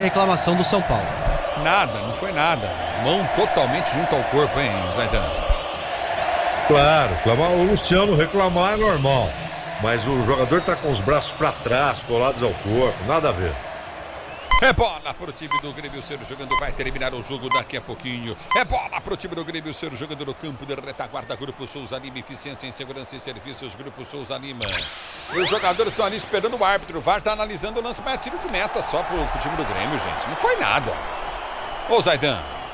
reclamação do São Paulo. Nada, não foi nada. Mão totalmente junto ao corpo, hein, Zaidan? Claro, o Luciano reclamar é normal. Mas o jogador tá com os braços para trás, colados ao corpo, nada a ver. É bola pro time do Grêmio, Ciro jogando, vai terminar o jogo daqui a pouquinho. É bola pro time do Grêmio, Ciro jogando no campo de retaguarda. Grupo Souza Lima, eficiência em segurança e serviços. Grupo Souza Lima. E os jogadores estão ali esperando o árbitro. O VAR tá analisando o lance, mas é tiro de meta só pro time do Grêmio, gente. Não foi nada. Ô, Zaidan.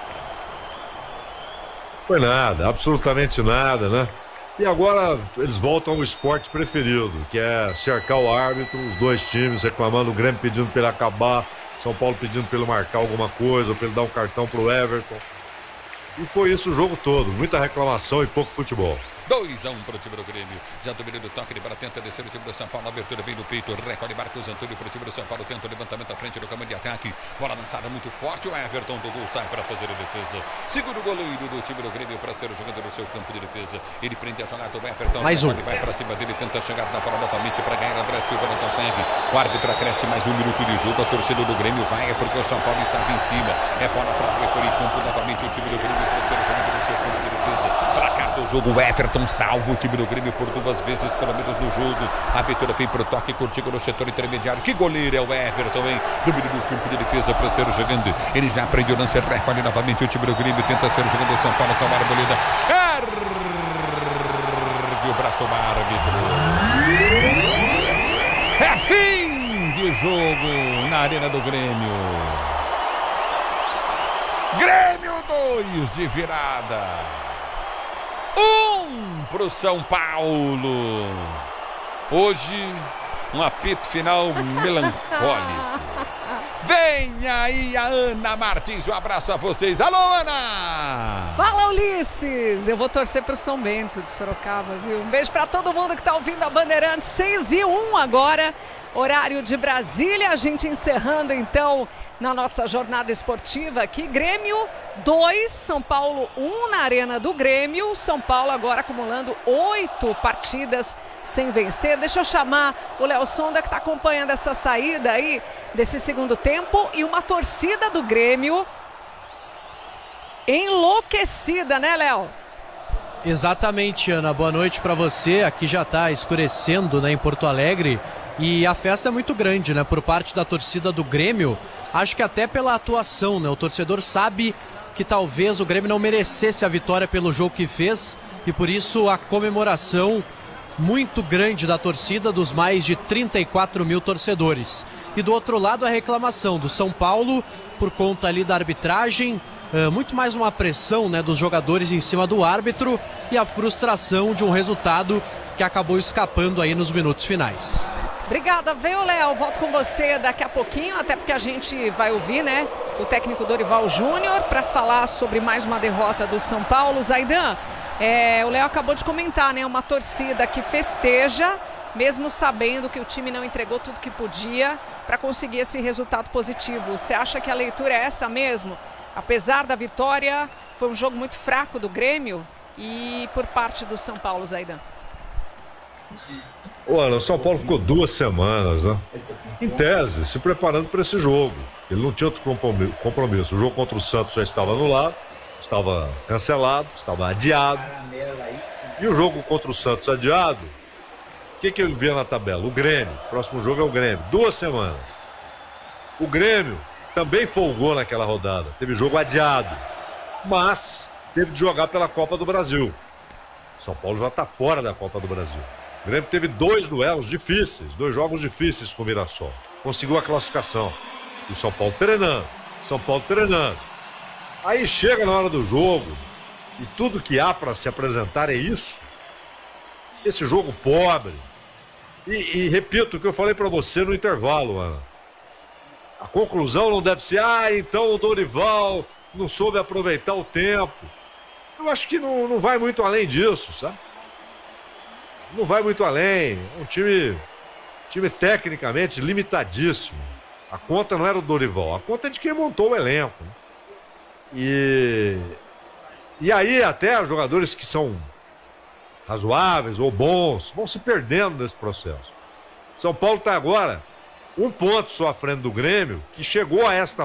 Foi nada, absolutamente nada, né? E agora eles voltam ao esporte preferido, que é cercar o árbitro, os dois times reclamando, o Grêmio pedindo para ele acabar, São Paulo pedindo para ele marcar alguma coisa, para ele dar um cartão pro Everton. E foi isso o jogo todo, muita reclamação e pouco futebol. 2-1 pro time do Grêmio. Já domina do toque de bola, tenta descer o time do São Paulo. Abertura vem no peito, recolhe Marcos Antônio pro time do São Paulo. Tenta o levantamento à frente do caminho de ataque. Bola lançada muito forte. O Everton do gol sai para fazer a defesa. Segura o goleiro do time do Grêmio para ser o jogador do seu campo de defesa. Ele prende a jogada do Everton. Mais um. Ele vai para cima dele, tenta chegar na bola novamente para ganhar. André Silva não consegue. O árbitro acresce mais 1 minuto de jogo. A torcida do Grêmio vai, é porque o São Paulo estava em cima. É bola para preparar em campo novamente o time do Grêmio para ser o jogador do seu campo de defesa. Para cá do jogo, o Everton salva o time do Grêmio por 2 vezes, pelo menos no jogo. A abertura vem pro toque, curtindo no setor intermediário. Que goleiro é o Everton, hein? Domínio do campo de defesa para ser jogando. Ele já aprendeu o lance, recolhe novamente o time do Grêmio. Tenta ser jogando o São Paulo com a Arboleda. Ergue o braço do árbitro. É fim de jogo na Arena do Grêmio. Grêmio 2 de virada. 1 pro São Paulo. Hoje, um apito final melancólico. Vem aí a Ana Martins, um abraço a vocês. Alô, Ana! Fala, Ulisses! Eu vou torcer pro São Bento de Sorocaba, viu? Um beijo pra todo mundo que tá ouvindo a Bandeirantes. 6:01 agora, horário de Brasília. A gente encerrando, então, na nossa jornada esportiva aqui. Grêmio 2, São Paulo 1 na Arena do Grêmio. São Paulo agora acumulando 8 partidas sem vencer. Deixa eu chamar o Léo Sonda, que está acompanhando essa saída aí desse segundo tempo. E uma torcida do Grêmio enlouquecida, né, Léo? Exatamente, Ana. Boa noite para você. Aqui já está escurecendo, né, em Porto Alegre. E a festa é muito grande, né, por parte da torcida do Grêmio. Acho que até pela atuação, né? O torcedor sabe que talvez o Grêmio não merecesse a vitória pelo jogo que fez. E por isso a comemoração muito grande da torcida, dos mais de 34 mil torcedores. E do outro lado a reclamação do São Paulo por conta ali da arbitragem. Muito mais uma pressão, né, dos jogadores em cima do árbitro e a frustração de um resultado que acabou escapando aí nos minutos finais. Obrigada, veio, Léo. Volto com você daqui a pouquinho, até porque a gente vai ouvir, né, o técnico Dorival Júnior para falar sobre mais uma derrota do São Paulo. Zaidan, o Léo acabou de comentar, né, uma torcida que festeja, mesmo sabendo que o time não entregou tudo que podia para conseguir esse resultado positivo. Você acha que a leitura é essa mesmo? Apesar da vitória, foi um jogo muito fraco do Grêmio e por parte do São Paulo, Zaidan. Olha, o São Paulo ficou 2 semanas, né? Em tese, se preparando para esse jogo. Ele não tinha outro compromisso. O jogo contra o Santos já estava anulado, estava cancelado, estava adiado. E o jogo contra o Santos adiado, o que ele vê na tabela? O Grêmio. O próximo jogo é o Grêmio. 2 semanas. O Grêmio também folgou naquela rodada. Teve jogo adiado. Mas teve de jogar pela Copa do Brasil. São Paulo já está fora da Copa do Brasil. O Grêmio teve 2 duelos difíceis, 2 jogos difíceis com o Mirassol. Conseguiu a classificação. E o São Paulo treinando. Aí chega na hora do jogo e tudo que há para se apresentar é isso. Esse jogo pobre. E repito o que eu falei para você no intervalo, Ana. A conclusão não deve ser, então o Dorival não soube aproveitar o tempo. Eu acho que não vai muito além disso, sabe? Não vai muito além. Um time tecnicamente limitadíssimo. A conta não era do Dorival, a conta é de quem montou o elenco. Né? E aí até os jogadores que são razoáveis ou bons vão se perdendo nesse processo. São Paulo está agora 1 ponto só à frente do Grêmio, que chegou a esta